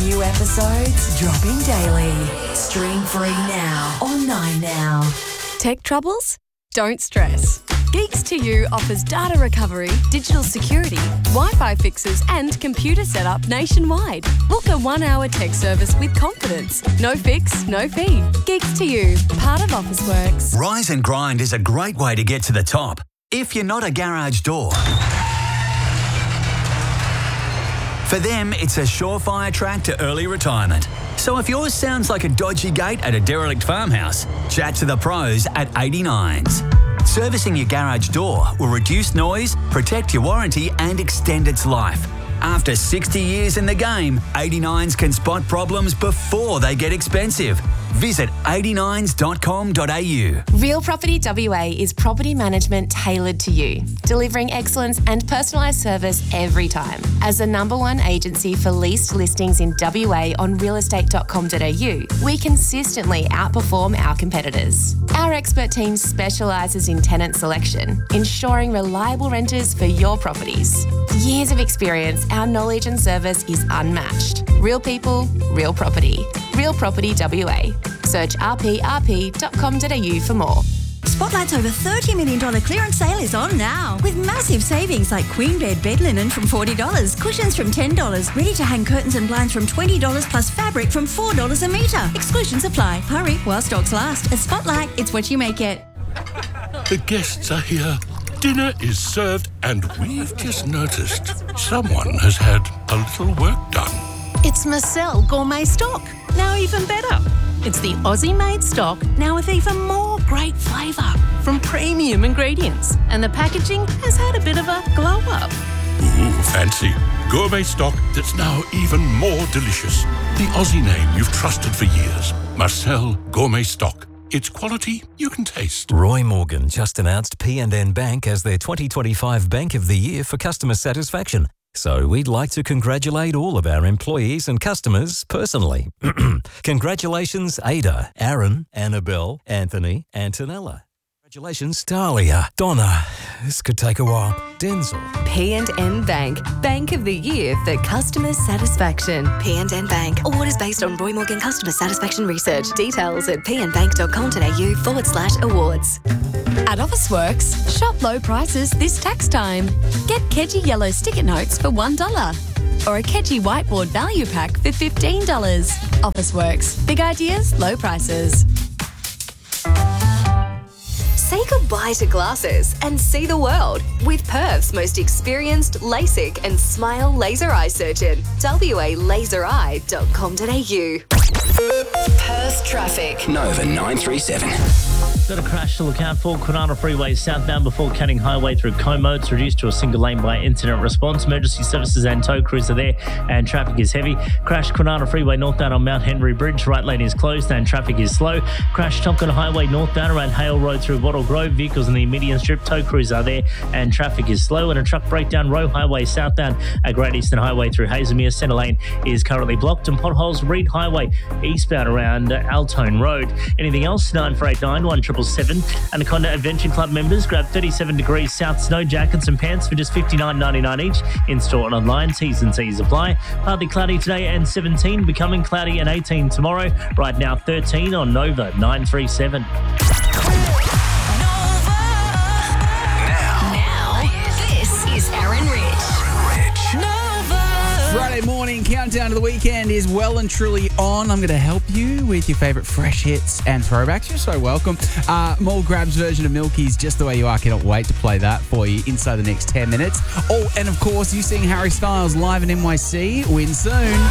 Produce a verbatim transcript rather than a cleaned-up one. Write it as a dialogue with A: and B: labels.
A: New episodes dropping daily. Stream free now on Nine Now.
B: Tech troubles? Don't stress. Geeks to You offers data recovery, digital security, Wi-Fi fixes and computer setup nationwide. Book a one-hour tech service with confidence. No fix, no fee. Geeks to You, part of Officeworks.
C: Rise and Grind is a great way to get to the top. If you're not a garage door, for them, it's a surefire track to early retirement. So if yours sounds like a dodgy gate at a derelict farmhouse, chat to the pros at eighty-nines. Servicing your garage door will reduce noise, protect your warranty and extend its life. After sixty years in the game, eighty-nines can spot problems before they get expensive. Visit eighty-nines dot com dot a u.
D: Real Property W A is property management tailored to you, delivering excellence and personalised service every time. As the number one agency for leased listings in W A on real estate dot com dot a u, we consistently outperform our competitors. Our expert team specialises in tenant selection, ensuring reliable renters for your properties. Years of experience, our knowledge and service is unmatched. Real people, real property. Real Property W A. Search r p r p dot com dot a u for more.
E: Spotlight's over thirty million dollars clearance sale is on now, with massive savings like Queen Bed bed linen from forty dollars, cushions from ten dollars, ready-to-hang curtains and blinds from twenty dollars plus fabric from four dollars a metre. Exclusions apply. Hurry while stocks last. At Spotlight, it's what you make it.
F: The guests are here. Dinner is served and we've just noticed someone has had a little work done.
G: It's Marcel Gourmet Stock, now even better. It's the Aussie-made stock, now with even more great flavour from premium ingredients. And the packaging has had a bit of a glow-up.
F: Ooh, fancy. Gourmet stock that's now even more delicious. The Aussie name you've trusted for years. Marcel Gourmet Stock. It's quality you can taste.
H: Roy Morgan just announced P and N Bank as their twenty twenty-five Bank of the Year for customer satisfaction. So we'd like to congratulate all of our employees and customers personally. Congratulations, Ada, Aaron, Annabelle, Anthony, Antonella. Congratulations, Dahlia, Donna. This could take a while. Denzel.
B: P and N Bank, Bank of the Year for customer satisfaction.
I: P and N Bank. Award is based on Roy Morgan customer satisfaction research. Details at p n bank dot com dot a u forward slash awards.
B: At Officeworks, shop low prices this tax time. Get Kedgie Yellow sticker notes for one dollar. Or a Kedgie Whiteboard Value Pack for fifteen dollars. Officeworks, big ideas, low prices.
I: Say goodbye to glasses and see the world with Perth's most experienced LASIK and Smile laser eye surgeon. w a laser eye dot com dot a u.
A: Perth traffic.
J: Nova nine three seven.
K: Got a crash to look out for. Kwinana Freeway southbound before Canning Highway through Como. It's reduced to a single lane by incident response. Emergency services and tow crews are there and traffic is heavy. Crash Kwinana Freeway northbound on Mount Henry Bridge. Right lane is closed and traffic is slow. Crash Tonkin Highway northbound around Hale Road through Wattle Grove. Vehicles in the median strip. Tow crews are there and traffic is slow. And a truck breakdown Roe Highway southbound at Great Eastern Highway through Hazelmere. Centre lane is currently blocked. And potholes Reed Highway eastbound around Altone Road. Anything else? nine four eight nine, one seven seven seven. Anaconda Adventure Club members grab thirty-seven degrees south snow jackets and pants for just fifty-nine ninety-nine each. In-store and online. T's and C's apply. Partly cloudy today and seventeen. Becoming cloudy and eighteen tomorrow. Right now thirteen on Nova nine three seven.
L: Friday morning countdown to the weekend is well and truly on. I'm going to help you with your favourite fresh hits and throwbacks. You're so welcome. Uh, Mall Grab's version of Milky's Just the Way You Are. Cannot wait to play that for you inside the next ten minutes. Oh, and of course, you seeing Harry Styles live in N Y C. Win soon.